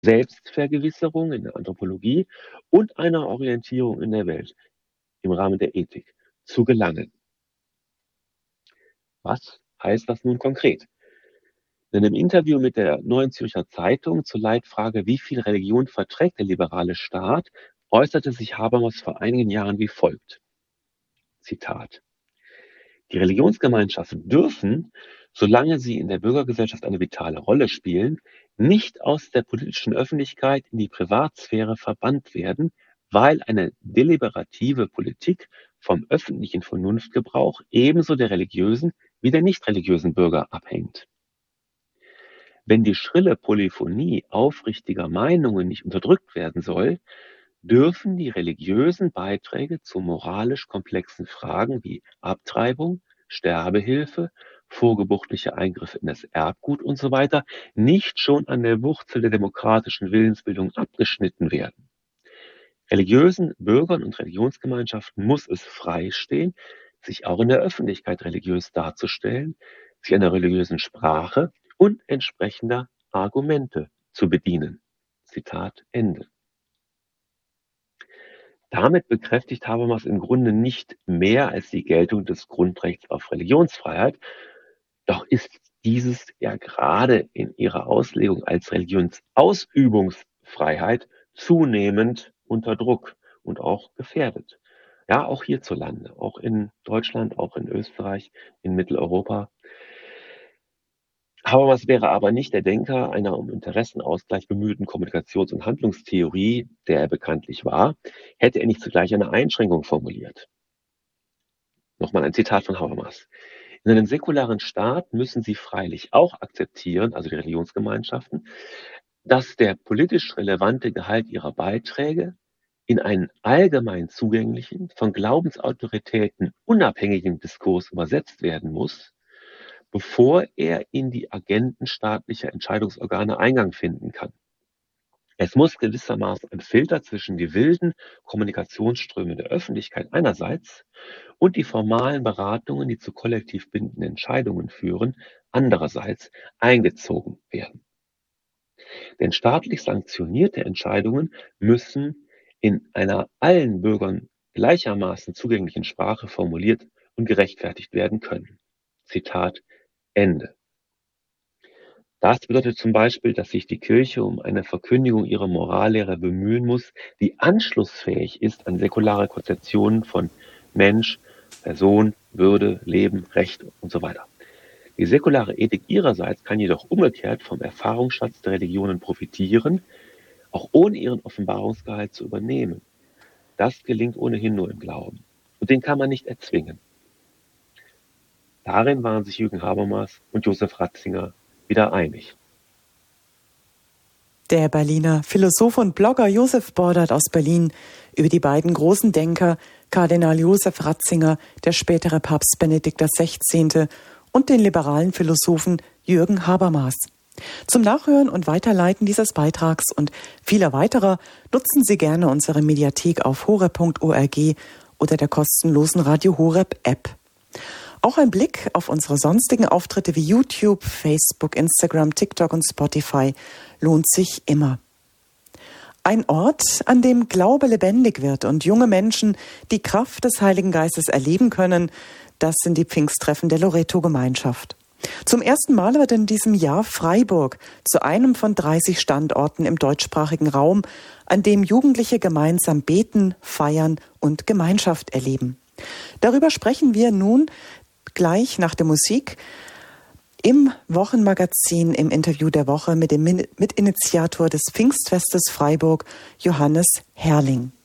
Selbstvergewisserung in der Anthropologie und einer Orientierung in der Welt im Rahmen der Ethik zu gelangen. Was heißt das nun konkret? In einem Interview mit der Neuen Zürcher Zeitung zur Leitfrage „Wie viel Religion verträgt der liberale Staat?“ äußerte sich Habermas vor einigen Jahren wie folgt: Zitat: „Die Religionsgemeinschaften dürfen, solange sie in der Bürgergesellschaft eine vitale Rolle spielen, nicht aus der politischen Öffentlichkeit in die Privatsphäre verbannt werden, weil eine deliberative Politik vom öffentlichen Vernunftgebrauch ebenso der religiösen wie der nicht religiösen Bürger abhängt. Wenn die schrille Polyphonie aufrichtiger Meinungen nicht unterdrückt werden soll, dürfen die religiösen Beiträge zu moralisch komplexen Fragen wie Abtreibung, Sterbehilfe, vorgeburtliche Eingriffe in das Erbgut usw. nicht schon an der Wurzel der demokratischen Willensbildung abgeschnitten werden. Religiösen Bürgern und Religionsgemeinschaften muss es freistehen, sich auch in der Öffentlichkeit religiös darzustellen, sich einer religiösen Sprache und entsprechender Argumente zu bedienen. Zitat Ende. Damit bekräftigt Habermas im Grunde nicht mehr als die Geltung des Grundrechts auf Religionsfreiheit, doch ist dieses ja gerade in ihrer Auslegung als Religionsausübungsfreiheit zunehmend unter Druck und auch gefährdet. Ja, auch hierzulande, auch in Deutschland, auch in Österreich, in Mitteleuropa. Habermas wäre aber nicht der Denker einer um Interessenausgleich bemühten Kommunikations- und Handlungstheorie, der er bekanntlich war, hätte er nicht zugleich eine Einschränkung formuliert. Nochmal ein Zitat von Habermas: „In einem säkularen Staat müssen Sie freilich auch akzeptieren, also die Religionsgemeinschaften, dass der politisch relevante Gehalt ihrer Beiträge in einen allgemein zugänglichen, von Glaubensautoritäten unabhängigen Diskurs übersetzt werden muss, bevor er in die Agenden staatlicher Entscheidungsorgane Eingang finden kann. Es muss gewissermaßen ein Filter zwischen die wilden Kommunikationsströme der Öffentlichkeit einerseits und die formalen Beratungen, die zu kollektiv bindenden Entscheidungen führen, andererseits eingezogen werden. Denn staatlich sanktionierte Entscheidungen müssen in einer allen Bürgern gleichermaßen zugänglichen Sprache formuliert und gerechtfertigt werden können.“ Zitat Ende. Das bedeutet zum Beispiel, dass sich die Kirche um eine Verkündigung ihrer Morallehre bemühen muss, die anschlussfähig ist an säkulare Konzeptionen von Mensch, Person, Würde, Leben, Recht usw. Die säkulare Ethik ihrerseits kann jedoch umgekehrt vom Erfahrungsschatz der Religionen profitieren, auch ohne ihren Offenbarungsgehalt zu übernehmen. Das gelingt ohnehin nur im Glauben. Und den kann man nicht erzwingen. Darin waren sich Jürgen Habermas und Josef Ratzinger wieder einig. Der Berliner Philosoph und Blogger Josef Bordert aus Berlin über die beiden großen Denker, Kardinal Josef Ratzinger, der spätere Papst Benedikt XVI. Und den liberalen Philosophen Jürgen Habermas. Zum Nachhören und Weiterleiten dieses Beitrags und vieler weiterer nutzen Sie gerne unsere Mediathek auf horeb.org oder der kostenlosen Radio Horeb App. Auch ein Blick auf unsere sonstigen Auftritte wie YouTube, Facebook, Instagram, TikTok und Spotify lohnt sich immer. Ein Ort, an dem Glaube lebendig wird und junge Menschen die Kraft des Heiligen Geistes erleben können, das sind die Pfingsttreffen der Loreto-Gemeinschaft. Zum ersten Mal wird in diesem Jahr Freiburg zu einem von 30 Standorten im deutschsprachigen Raum, an dem Jugendliche gemeinsam beten, feiern und Gemeinschaft erleben. Darüber sprechen wir nun gleich nach der Musik im Wochenmagazin im Interview der Woche mit dem Mitinitiator des Pfingstfestes Freiburg, Johannes Herrling.